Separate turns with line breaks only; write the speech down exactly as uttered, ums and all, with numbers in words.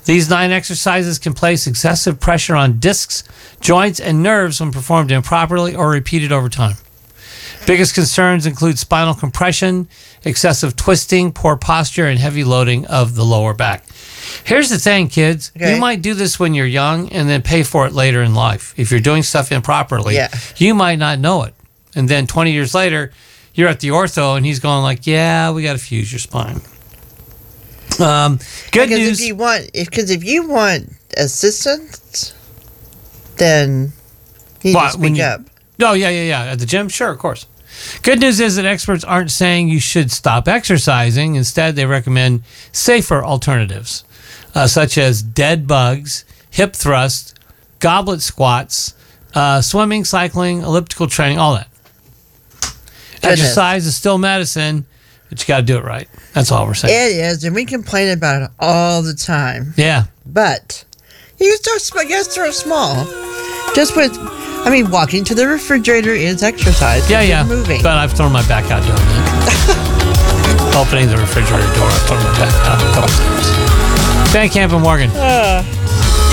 These nine exercises can place excessive pressure on discs, joints, and nerves when performed improperly or repeated over time. Biggest concerns include spinal compression, excessive twisting, poor posture, and heavy loading of the lower back. Here's the thing, kids.
Okay.
You might do this when you're young and then pay for it later in life. If you're doing stuff improperly,
Yeah.
you might not know it. And then twenty years later, you're at the ortho and he's going like, yeah, we got to fuse your spine. Um, good
because
news.
if you want, because if you want assistance, then you need
What,
to
when
speak
you-
up.
Oh, yeah, yeah, yeah. At the gym? Sure, of course. Good news is that experts aren't saying you should stop exercising. Instead, they recommend safer alternatives, uh, such as dead bugs, hip thrusts, goblet squats, uh, swimming, cycling, elliptical training, all that.
Goodness.
Exercise is still medicine, but you got to do it right. That's all we're saying.
It is, and we complain about it all the time.
Yeah.
But you can start, sm- you gotta start small. Just with, I mean, walking to the refrigerator is exercise.
Yeah,
You're
yeah.
moving.
But I've thrown my back out doing that. Opening the refrigerator door, I've thrown my back out a couple times. Van Camp and Morgan.
Uh.